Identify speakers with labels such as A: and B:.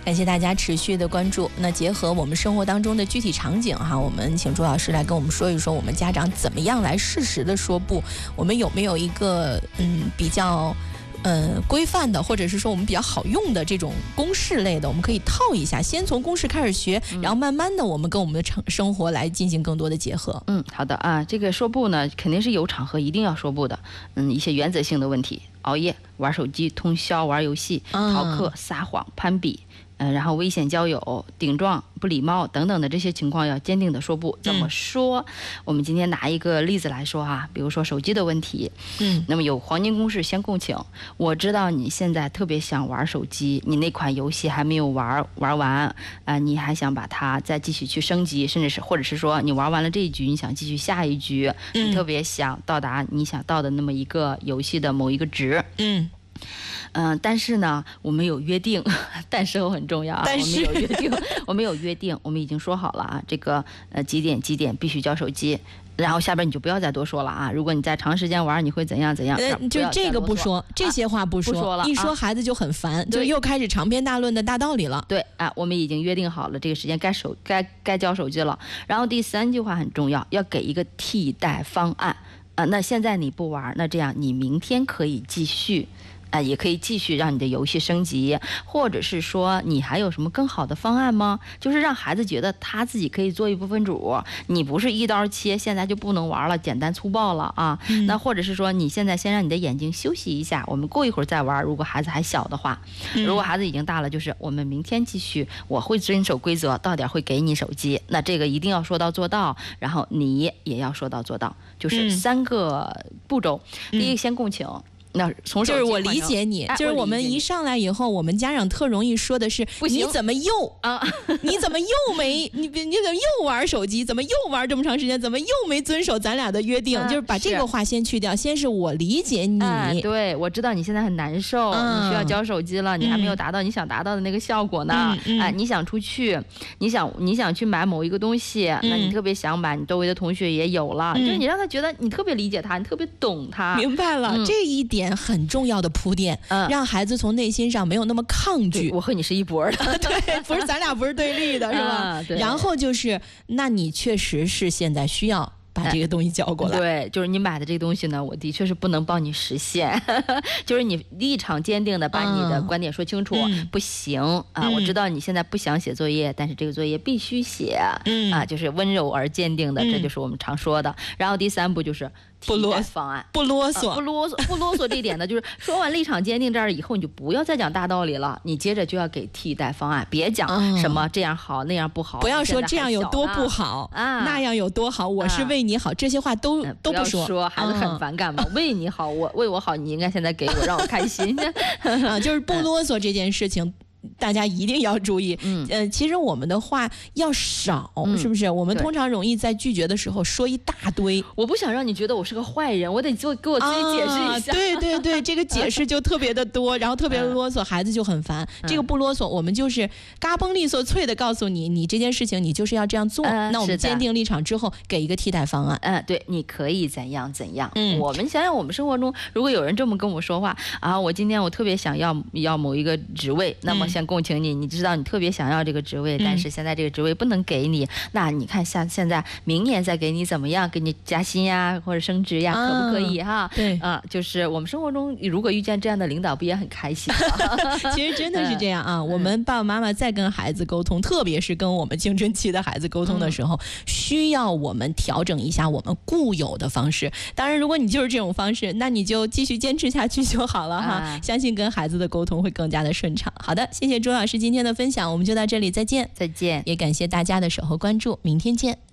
A: 感谢大家持续的关注。那结合我们生活当中的具体场景哈，我们请朱老师来跟我们说一说，我们家长怎么样来适时的说不？我们有没有一个比较规范的，或者是说我们比较好用的这种公式类的，我们可以套一下，先从公式开始学，然后慢慢的我们跟我们的生活来进行更多的结合。
B: 好的啊，这个说不呢，肯定是有场合一定要说不的。一些原则性的问题，熬夜、玩手机、通宵、玩游戏、逃课、撒谎、攀比。然后危险交友、顶撞、不礼貌等等的这些情况要坚定的说不。怎么说？我们今天拿一个例子来说哈，比如说手机的问题。那么有黄金公式先共情。我知道你现在特别想玩手机，你那款游戏还没有玩完你还想把它再继续去升级，甚至是或者是说你玩完了这一局，你想继续下一局，你特别想到达你想到的那么一个游戏的某一个值。但是呢，我们有约定，但是很重要啊。我们有约定，我们已经说好了啊，这个几点必须交手机。然后下边你就不要再多说了啊！如果你再长时间玩，你会怎样？
A: 就这个不说，这些话不说了，一说孩子就很烦，就又开始长篇大论的大道理了。
B: 对啊，我们已经约定好了这个时间该交手机了。然后第3句话很重要，要给一个替代方案那现在你不玩，那这样你明天可以继续。也可以继续让你的游戏升级，或者是说你还有什么更好的方案吗？就是让孩子觉得他自己可以做一部分主，你不是一刀切，现在就不能玩了，简单粗暴了啊。那或者是说你现在先让你的眼睛休息一下，我们过一会儿再玩。如果孩子还小的话，如果孩子已经大了，就是我们明天继续，我会遵守规则，到点会给你手机。那这个一定要说到做到，然后你也要说到做到，就是3个步骤。第一个先共情。那从
A: 就是我理解你，就是我们一上来以后，我们家长特容易说的是你怎么又你怎么又没你怎么又玩手机，怎么又玩这么长时间，怎么又没遵守咱俩的约定，就是把这个话先去掉，先是我理解你，
B: 对，我知道你现在很难受，你需要交手机了，你还没有达到你想达到的那个效果呢，你想出去，你想去买某一个东西，那你特别想买，你周围的同学也有了，就是你让他觉得你特别理解他，你特别懂他。
A: 明白了，这一点很重要的铺垫，让孩子从内心上没有那么抗拒。
B: 我和你是一拨的，
A: 对，不是咱俩不是对立的，是吧？然后就是，那你确实是现在需要把这个东西交过来。
B: 对，就是你买的这个东西呢，我的确是不能帮你实现，就是你立场坚定的把你的观点说清楚，不行我知道你现在不想写作业，但是这个作业必须写，就是温柔而坚定的，这就是我们常说的。然后第3步就是不啰嗦方案，
A: 不啰嗦，
B: 不啰嗦这一点呢，就是说完立场坚定这儿以后，你就不要再讲大道理了，你接着就要给替代方案，别讲什么这样好那样不好，
A: 不要说这样有多不好那样有多好，我是为你好，这些话都不说，
B: 孩子很反感嘛。为你好，我为我好，你应该现在给我，让我开心
A: 就是不啰嗦这件事情。大家一定要注意，其实我们的话要少，是不是？我们通常容易在拒绝的时候说一大堆。
B: 我不想让你觉得我是个坏人，我得给我自己解释一下。
A: 对，这个解释就特别的多，然后特别啰嗦，孩子就很烦。这个不啰嗦，我们就是嘎嘣利索脆的告诉你，你这件事情你就是要这样做。那我们坚定立场之后，给一个替代方案。
B: 对，你可以怎样怎样。我们想想，我们生活中如果有人这么跟我说话我今天我特别想要某一个职位，那么先共情你知道你特别想要这个职位，但是现在这个职位不能给你，那你看现在明年再给你怎么样，给你加薪呀或者升职呀，可不可以哈？
A: 对
B: 就是我们生活中如果遇见这样的领导，不也很开心吗？
A: 其实真的是这样我们爸爸妈妈在跟孩子沟通，特别是跟我们青春期的孩子沟通的时候，需要我们调整一下我们固有的方式。当然如果你就是这种方式，那你就继续坚持下去就好了哈。相信跟孩子的沟通会更加的顺畅。好的，谢谢朱老师今天的分享，我们就到这里，再见。
B: 再见，
A: 也感谢大家的守候关注，明天见。